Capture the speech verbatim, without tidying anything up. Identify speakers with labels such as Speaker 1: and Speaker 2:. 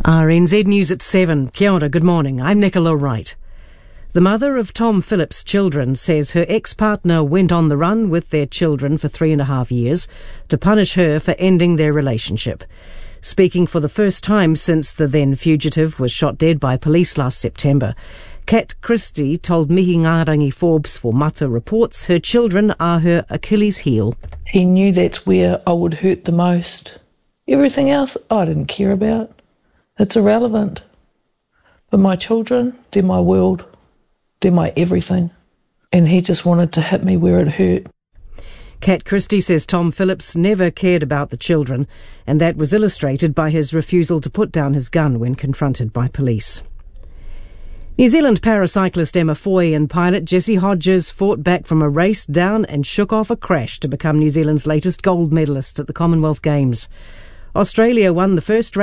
Speaker 1: R N Z News at seven. Kia ora, good morning. I'm Nicola Wright. The mother of Tom Phillips' children says her ex-partner went on the run with their children for three and a half years to punish her for ending their relationship. Speaking for the first time since the then fugitive was shot dead by police last September, Kat Christie told Mihi Ngārangi Forbes for Mata Reports her children are her Achilles heel.
Speaker 2: He knew that's where I would hurt the most. Everything else I didn't care about. It's irrelevant. But my children, they're my world. They're my everything. And he just wanted to hit me where it hurt.
Speaker 1: Kat Christie says Tom Phillips never cared about the children, and that was illustrated by his refusal to put down his gun when confronted by police. New Zealand paracyclist Emma Foy and pilot Jesse Hodges fought back from a race down and shook off a crash to become New Zealand's latest gold medalist at the Commonwealth Games. Australia won the first race